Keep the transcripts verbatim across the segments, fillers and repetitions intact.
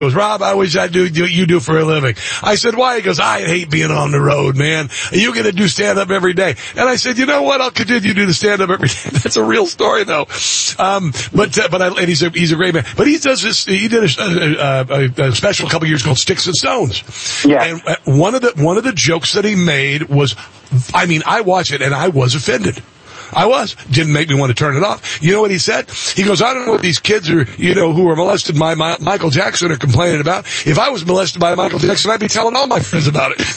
He goes, Rob, I wish I do what you do for a living. I said, why? He goes, I hate being on the road, man. You get to do stand-up every day. And I said, you know what? I'll continue to do the stand-up every day. That's a real story, though. Um, but, uh, but I, and he's a, he's a great man. But he does this, he did a, a, a, a special a couple years called Sticks and Stones. Yeah. And one of the, one of the jokes that he made was, I mean, I watched it and I was offended. I was. Didn't make me want to turn it off. You know what he said? He goes, I don't know what these kids are, you know, who are molested by my, Michael Jackson are complaining about. If I was molested by Michael Jackson, I'd be telling all my friends about it.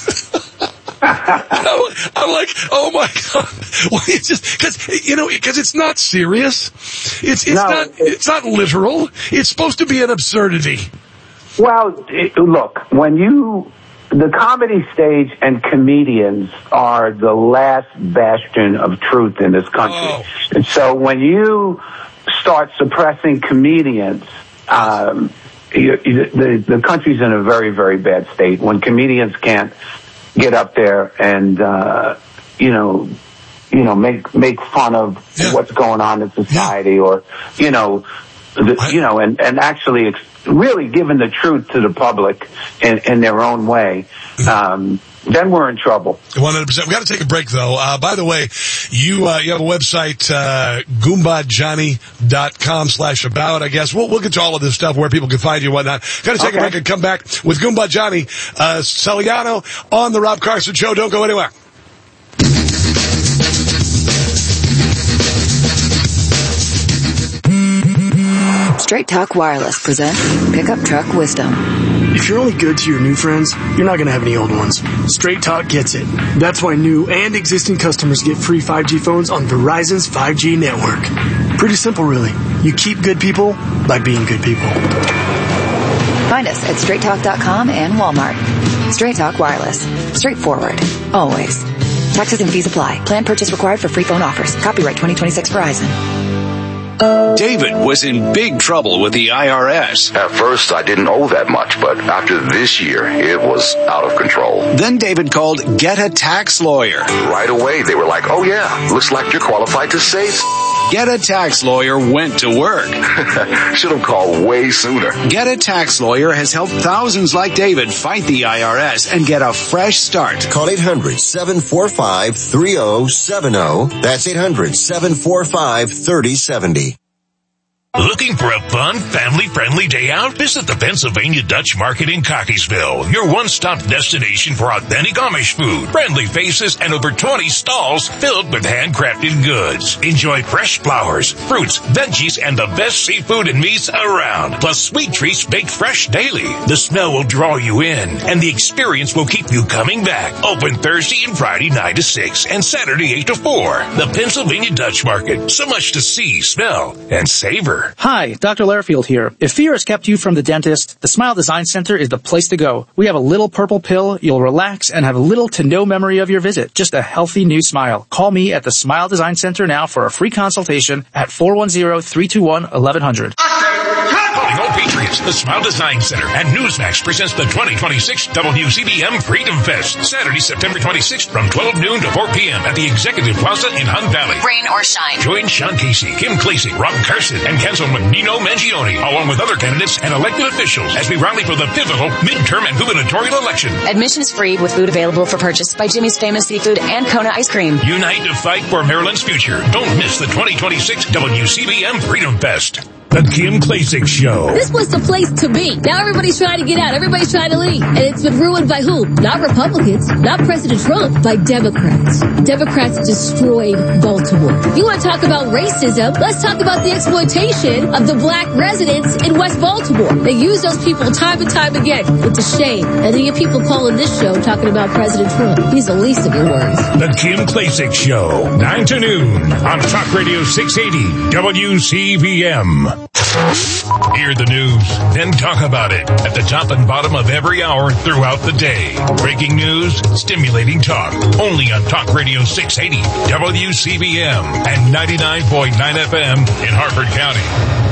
I'm like, oh my God. Well, it's just, cause, you know, cause it's not serious. It's, it's no, not, it's not literal. It's supposed to be an absurdity. Well, it, look, when you, the comedy stage and comedians are the last bastion of truth in this country. Oh. And so when you start suppressing comedians, um, you, you, the, the country's in a very, very bad state. When comedians can't get up there and, uh, you know, you know, make, make fun of yeah. what's going on in society yeah. or, you know, the, you know, and, and actually ex- really giving the truth to the public in, in their own way, um, then we're in trouble. one hundred percent. We got to take a break, though. Uh, by the way, you uh, you have a website, uh, goombahjohnny.com slash about, I guess. We'll, we'll get to all of this stuff, where people can find you and whatnot. Got to take okay. a break and come back with Goombah Johnny uh, Celiano on The Rob Carson Show. Don't go anywhere. Straight Talk Wireless presents Pickup Truck Wisdom. If you're only good to your new friends, you're not going to have any old ones. Straight Talk gets it. That's why new and existing customers get free five G phones on Verizon's five G network. Pretty simple, really. You keep good people by being good people. Find us at straight talk dot com and Walmart. Straight Talk Wireless. Straightforward. Always. Taxes and fees apply. Plan purchase required for free phone offers. Copyright twenty twenty-six Verizon. David was in big trouble with the I R S. At first, I didn't owe that much, but after this year, it was out of control. Then David called Get a Tax Lawyer. Right away, they were like, oh yeah, looks like you're qualified to save. Get a Tax Lawyer went to work. Should have called way sooner. Get a Tax Lawyer has helped thousands like David fight the I R S and get a fresh start. Call eight hundred, seven four five, three oh seven oh. That's eight hundred, seven four five, three oh seven oh. Looking for a fun, family-friendly day out? Visit the Pennsylvania Dutch Market in Cockeysville, your one-stop destination for authentic Amish food, friendly faces, and over twenty stalls filled with handcrafted goods. Enjoy fresh flowers, fruits, veggies, and the best seafood and meats around, plus sweet treats baked fresh daily. The smell will draw you in, and the experience will keep you coming back. Open Thursday and Friday nine to six, and Saturday eight to four. The Pennsylvania Dutch Market. So much to see, smell, and savor. Hi, Doctor Lairfield here. If fear has kept you from the dentist, the Smile Design Center is the place to go. We have a little purple pill, you'll relax and have little to no memory of your visit. Just a healthy new smile. Call me at the Smile Design Center now for a free consultation at four one zero, three two one, eleven hundred. Calling all Patriots, the Smile Design Center and Newsmax presents the twenty twenty-six W C B M Freedom Fest, Saturday, September twenty-sixth from twelve noon to four p.m. at the Executive Plaza in Hunt Valley. Rain or shine. Join Sean Casey, Kim Clasey, Rob Carson, and Councilman Nino Mangione, along with other candidates and elected officials as we rally for the pivotal midterm and gubernatorial election. Admission is free with food available for purchase by Jimmy's Famous Seafood and Kona Ice Cream. Unite to fight for Maryland's future. Don't miss the twenty twenty-six W C B M Freedom Fest. The Kim Klacik Show. This was the place to be. Now everybody's trying to get out. Everybody's trying to leave. And it's been ruined by who? Not Republicans. Not President Trump. By Democrats. Democrats destroyed Baltimore. You want to talk about racism? Let's talk about the exploitation of the black residents in West Baltimore. They use those people time and time again. It's a shame. And then you have people calling this show talking about President Trump. He's the least of your worries. The Kim Klacik Show. nine to noon on Talk Radio six eighty W C B M. Hear the news, then talk about it at the top and bottom of every hour throughout the day. Breaking news, stimulating talk, only on Talk Radio six eighty W C B M and ninety-nine point nine F M in Harford County.